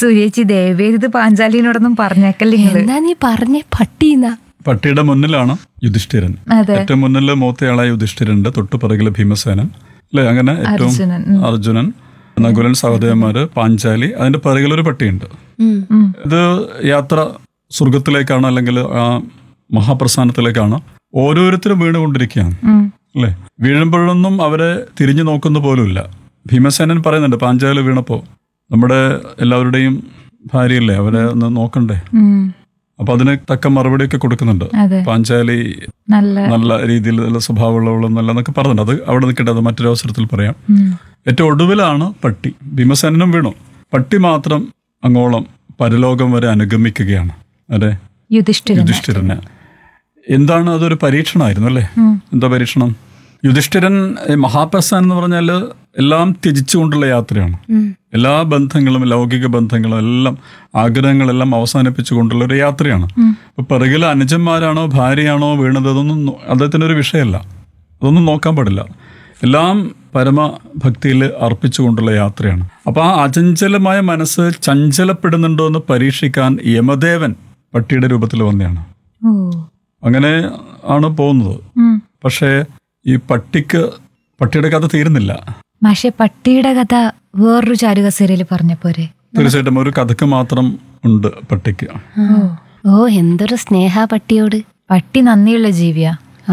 സുരേച്ചി ദയവേത് പാഞ്ചാലിനോടൊന്നും പറഞ്ഞേക്കല്ലേ നിങ്ങള്. എന്നാ നീ പറഞ്ഞേ പട്ടീന്നാ? പട്ടിയുടെ മുന്നിലാണ് യുധിഷ്ഠിരൻ. അതെ. ഏറ്റവും മുന്നിൽ മൂത്തയാളായ യുധിഷ്ഠിരന്റെ തൊട്ടു പിറകില് ഭീമസേനൻ അല്ലെ? അങ്ങനെ ഏറ്റവും അർജുനൻ, നകുലൻ, സഹോദരന്മാര്, പാഞ്ചാലി, അതിന്റെ പിറകിലൊരു പട്ടിയുണ്ട്. ഇത് യാത്ര സ്വർഗത്തിലേക്കാണ് അല്ലെങ്കിൽ ആ മഹാപ്രസ്ഥാനത്തിലേക്കാണ്. ഓരോരുത്തരും വീണുകൊണ്ടിരിക്കുകയാണ് അല്ലെ? വീഴുമ്പോഴൊന്നും അവരെ തിരിഞ്ഞു നോക്കുന്ന പോലുമില്ല. ഭീമസേനൻ പറയുന്നുണ്ട്, പാഞ്ചാലി വീണപ്പോ നമ്മുടെ എല്ലാവരുടെയും ഭാര്യയല്ലേ, അവരെ ഒന്ന് നോക്കണ്ടേ? അപ്പൊ അതിന് തക്ക മറുപടിയൊക്കെ കൊടുക്കുന്നുണ്ട്. പാഞ്ചാലി നല്ല രീതിയിൽ നല്ല സ്വഭാവമുള്ളവളൊന്നല്ല പറയുന്നുണ്ട്. അത് അവിടെ നിൽക്കട്ടെ, അത് മറ്റൊരു അവസരത്തിൽ പറയാം. ഏറ്റവും ഒടുവിലാണ് പട്ടി. ഭീമസേനനും വീണു. പട്ടി മാത്രം അങ്ങോളം പരലോകം വരെ അനുഗമിക്കുകയാണ്. അതെ, യുധിഷ്ഠിരനെ. എന്താണ് അതൊരു പരീക്ഷണമായിരുന്നു അല്ലേ? എന്താ പരീക്ഷണം? യുധിഷ്ഠിരൻ മഹാപ്രസ്ഥാനം എന്ന് പറഞ്ഞാൽ എല്ലാം ത്യജിച്ചുകൊണ്ടുള്ള യാത്രയാണ്. എല്ലാ ബന്ധങ്ങളും, ലൗകിക ബന്ധങ്ങളും എല്ലാം, ആഗ്രഹങ്ങളെല്ലാം അവസാനിപ്പിച്ചുകൊണ്ടുള്ള ഒരു യാത്രയാണ്. ഇപ്പൊ പിറകിൽ അനുജന്മാരാണോ ഭാര്യയാണോ വീണത്, അതൊന്നും അദ്ദേഹത്തിനൊരു വിഷയമല്ല. അതൊന്നും നോക്കാൻ പാടില്ല. എല്ലാം പരമഭക്തിയിൽ അർപ്പിച്ചുകൊണ്ടുള്ള യാത്രയാണ്. അപ്പൊ ആ അചഞ്ചലമായ മനസ്സ് ചഞ്ചലപ്പെടുന്നുണ്ടോ എന്ന് പരീക്ഷിക്കാൻ യമദേവൻ പട്ടിയുടെ രൂപത്തിൽ വന്നെയാണ്. അങ്ങനെ ആണ് പോകുന്നത്. പക്ഷേ ഈ പട്ടിയുടെ കഥ തീരുന്നില്ല. പക്ഷെ പട്ടിയുടെ കഥ വേറൊരു ചാരുകസേരയില് പറഞ്ഞപ്പോരെ? തീർച്ചയായിട്ടും ഒരു കഥക്ക് മാത്രം ഉണ്ട് പട്ടിക്ക്. ഓ, എന്തൊരു സ്നേഹ പട്ടിയോട്. പട്ടി നന്ദിയുള്ള ജീവിയാ.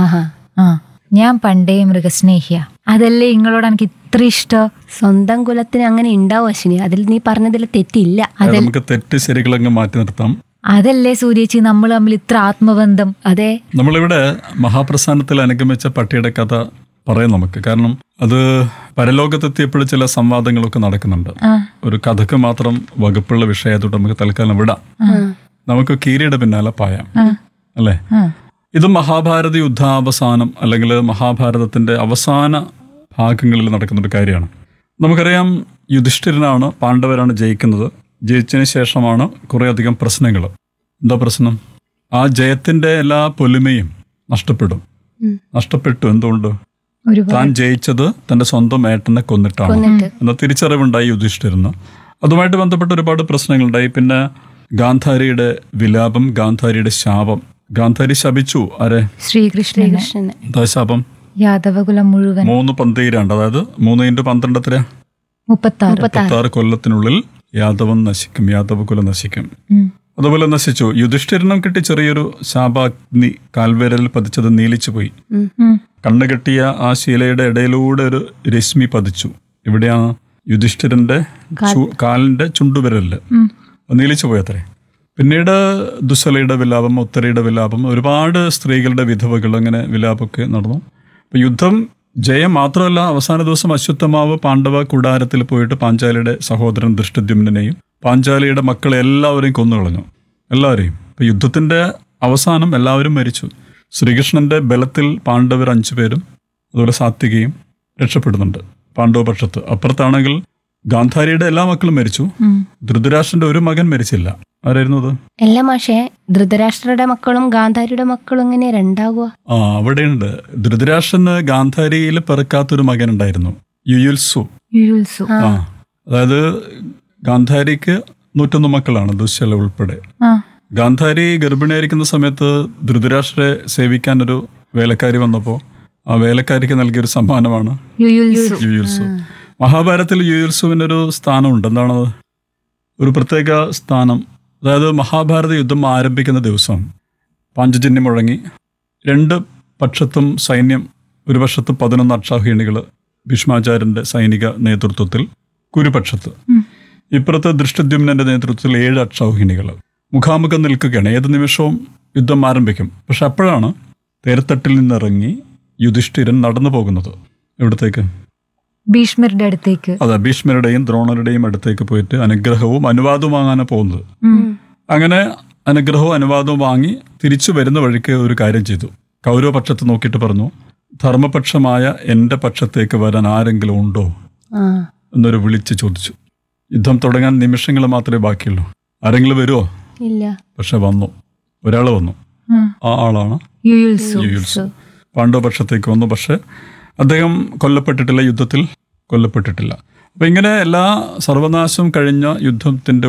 ഞാൻ പണ്ടേ മൃഗസ്നേഹിയ. അതല്ലേ നിങ്ങളോട് എനിക്ക് ഇത്ര ഇഷ്ടം. സ്വന്തം കുലത്തിന് അങ്ങനെ ഉണ്ടാവും അശ്വിനി. അതിൽ നീ പറഞ്ഞതിൽ തെറ്റില്ല. നമുക്ക് തെറ്റ് ശരികളങ്ങ് മാറ്റി നിർത്താം. അതല്ലേ സൂര്യേച്ചി നമ്മൾ തമ്മിൽ ഇത്ര ആത്മബന്ധം. അതെ, നമ്മളിവിടെ മഹാപ്രസ്ഥാനത്തിൽ അനുഗമിച്ച പട്ടിയുടെ കഥ പറയാം നമുക്ക്. കാരണം അത് പരലോകത്തെത്തിയപ്പോൾ ചില സംവാദങ്ങളൊക്കെ നടക്കുന്നുണ്ട്. ഒരു കഥക്ക് മാത്രം വകുപ്പുള്ള വിഷയത്തോട്ട് നമുക്ക് തൽക്കാലം വിടാം. നമുക്ക് കീരിയുടെ പിന്നാലെ പായാം അല്ലേ? ഇത് മഹാഭാരത യുദ്ധാവസാനം അല്ലെങ്കിൽ മഹാഭാരതത്തിന്റെ അവസാന ഭാഗങ്ങളിൽ നടക്കുന്ന ഒരു കാര്യമാണ്. നമുക്കറിയാം, യുധിഷ്ഠിരനാണ്, പാണ്ഡവരാണ് ജയിക്കുന്നത്. ജയിച്ചതിന് ശേഷമാണ് കുറേയധികം പ്രശ്നങ്ങൾ. എന്താ പ്രശ്നം? ആ ജയത്തിന്റെ എല്ലാ പൊലിമയും നഷ്ടപ്പെട്ടു. എന്തുകൊണ്ട്? താൻ ജയിച്ചത് തന്റെ സ്വന്തം ഏട്ടനെ കൊന്നിട്ടാണ് എന്ന തിരിച്ചറിവുണ്ടായി യുധിഷ്ഠിരന്. അതുമായിട്ട് ബന്ധപ്പെട്ട് ഒരുപാട് പ്രശ്നങ്ങളുണ്ടായി. പിന്നെ ഗാന്ധാരിയുടെ വിലാപം, ഗാന്ധാരിയുടെ ശാപം. ഗാന്ധാരി ശപിച്ചു ആരെ? ശ്രീകൃഷ്ണനെ. എന്താ ശാപം? യാദവകുലം മുഴുവൻ 3 പന്തീരാണ്ട്, അതായത് 3 × 12 എത്രയാ? 36 കൊല്ലത്തിനുള്ളിൽ യാദവകുലം നശിക്കും. അതുപോലെ നശിച്ചു. യുധിഷ്ഠിരനും കിട്ടി ചെറിയൊരു ശാപാഗ്നി, കാൽവിരലിൽ പതിച്ചത് നീലിച്ചു പോയി. കണ്ണു കെട്ടിയ ആ ശീലയുടെ ഇടയിലൂടെ ഒരു രശ്മി പതിച്ചു. ഇവിടെയാണ് യുധിഷ്ഠിരന്റെ കാലിന്റെ ചുണ്ടുവിരലില് നീലിച്ചു പോയത്രേ. പിന്നീട് ദുസ്സലയുടെ വിലാപം, ഉത്തരയുടെ വിലാപം, ഒരുപാട് സ്ത്രീകളുടെ വിധവകൾ, അങ്ങനെ വിലാപമൊക്കെ നടന്നു. അപ്പൊ യുദ്ധം ജയം മാത്രമല്ല, അവസാന ദിവസം അശ്വത്ഥമാവ് പാണ്ഡവ കൂടാരത്തിൽ പോയിട്ട് പാഞ്ചാലിയുടെ സഹോദരൻ ദൃഷ്ടദ്യുമ്നെയും പാഞ്ചാലിയുടെ മക്കളെ എല്ലാവരെയും കൊന്നുകളഞ്ഞു. എല്ലാവരെയും. ഇപ്പൊ യുദ്ധത്തിന്റെ അവസാനം എല്ലാവരും മരിച്ചു. ശ്രീകൃഷ്ണന്റെ ബലത്തിൽ പാണ്ഡവർ 5 പേരും അതുപോലെ സാത്വികയും രക്ഷപ്പെടുന്നുണ്ട് പാണ്ഡവപക്ഷത്ത്. അപ്പുറത്താണെങ്കിൽ ഗാന്ധാരിയുടെ എല്ലാ മക്കളും മരിച്ചു. ധൃതരാഷ്ട്രന്റെ ഒരു മകൻ മരിച്ചില്ല. ആരായിരുന്നു അത്? എല്ലാ മാഷേ, ധൃതരാഷ്ട്രയുടെ മക്കളും ഗാന്ധാരിയുടെ മക്കളും എങ്ങനെ രണ്ടാകുക? അവിടെയുണ്ട്. ധൃതരാഷ്ട്രന് ഗാന്ധാരിയിൽ പിറക്കാത്തൊരു മകൻ ഉണ്ടായിരുന്നു, യുയുത്സു. അതായത് ഗാന്ധാരിക്ക് 101 മക്കളാണ്, ദുശ്ശല ഉൾപ്പെടെ. ഗാന്ധാരി ഗർഭിണിയായിരിക്കുന്ന സമയത്ത് ധൃതരാഷ്ട്രരെ സേവിക്കാൻ ഒരു വേലക്കാരി വന്നപ്പോൾ ആ വേലക്കാരിക്ക് നൽകിയൊരു സമ്മാനമാണ് യുയുത്സു. മഹാഭാരതത്തിൽ യുയുത്സുവിനൊരു സ്ഥാനമുണ്ട്. എന്താണത്? ഒരു പ്രത്യേക സ്ഥാനം. അതായത് മഹാഭാരത യുദ്ധം ആരംഭിക്കുന്ന ദിവസം പാഞ്ചജന്യം മുഴങ്ങി. 2 പക്ഷത്തും സൈന്യം. ഒരു പക്ഷത്ത് 11 അക്ഷൗഹിണികൾ ഭീഷ്മാചാര്യന്റെ സൈനിക നേതൃത്വത്തിൽ കുരുപക്ഷത്ത്, ഇപ്പുറത്ത് ദൃഷ്ടദ്യുമ്നന്റെ നേതൃത്വത്തിൽ 7 അക്ഷൗഹിണികൾ മുഖാമുഖം നിൽക്കുകയാണ്. ഏത് നിമിഷവും യുദ്ധം ആരംഭിക്കും. പക്ഷെ അപ്പോഴാണ് തേരത്തട്ടിൽ നിന്നിറങ്ങി യുധിഷ്ഠിരൻ നടന്നു പോകുന്നത്. എവിടത്തേക്ക്? ഭീഷ്മരുടെ അടുത്തേക്ക്. അതെ, ഭീഷ്മരുടെയും ദ്രോണരുടെയും അടുത്തേക്ക് പോയിട്ട് അനുഗ്രഹവും അനുവാദവും വാങ്ങാനാണ് പോകുന്നത്. അങ്ങനെ അനുഗ്രഹവും അനുവാദവും വാങ്ങി തിരിച്ചു വരുന്ന വഴിക്ക് ഒരു കാര്യം ചെയ്തു. കൗരവപക്ഷത്ത് നോക്കിയിട്ട് പറഞ്ഞു, ധർമ്മപക്ഷമായ എന്റെ പക്ഷത്തേക്ക് വരാൻ ആരെങ്കിലും ഉണ്ടോ എന്നൊരു വിളിച്ച് ചോദിച്ചു. യുദ്ധം തുടങ്ങാൻ നിമിഷങ്ങൾ മാത്രമേ ബാക്കിയുള്ളൂ. ആരെങ്കിലും വരുമോ? ഇല്ല. പക്ഷെ വന്നു. ഒരാൾ വന്നു. ആ ആളാണ് യുയുത്സു. പാണ്ഡവപക്ഷത്തേക്ക് വന്നു. പക്ഷെ അദ്ദേഹം കൊല്ലപ്പെട്ടിട്ടില്ല, യുദ്ധത്തിൽ കൊല്ലപ്പെട്ടിട്ടില്ല. അപ്പൊ ഇങ്ങനെ എല്ലാ സർവനാശം കഴിഞ്ഞ യുദ്ധത്തിന്റെ